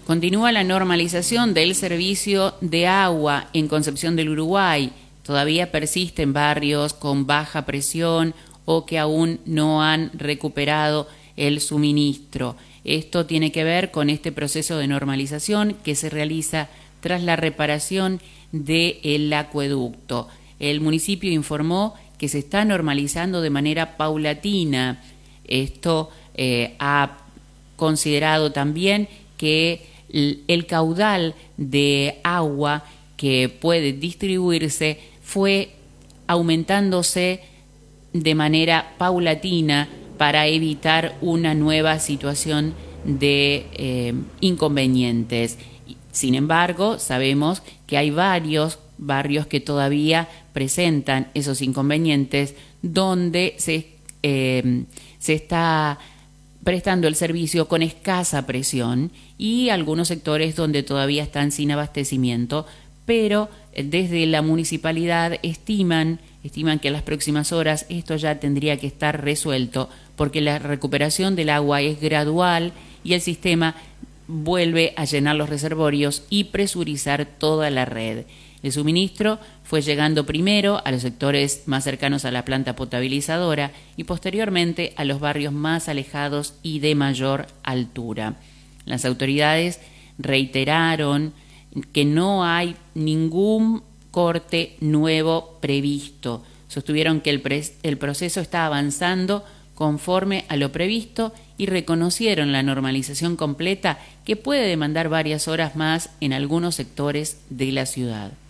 Continúa la normalización del servicio de agua en Concepción del Uruguay. Todavía persisten barrios con baja presión o que aún no han recuperado el suministro. Esto tiene que ver con este proceso de normalización que se realiza tras la reparación del acueducto. El municipio informó que se está normalizando de manera paulatina. Esto ha considerado también que el caudal de agua que puede distribuirse fue aumentándose de manera paulatina para evitar una nueva situación de inconvenientes. Sin embargo, sabemos que hay varios barrios que todavía presentan esos inconvenientes donde se está prestando el servicio con escasa presión y algunos sectores donde todavía están sin abastecimiento, pero desde la municipalidad estiman que en las próximas horas esto ya tendría que estar resuelto porque la recuperación del agua es gradual y el sistema vuelve a llenar los reservorios y presurizar toda la red. El suministro fue llegando primero a los sectores más cercanos a la planta potabilizadora y posteriormente a los barrios más alejados y de mayor altura. Las autoridades reiteraron que no hay ningún corte nuevo previsto. Sostuvieron que el proceso está avanzando conforme a lo previsto y reconocieron la normalización completa que puede demandar varias horas más en algunos sectores de la ciudad.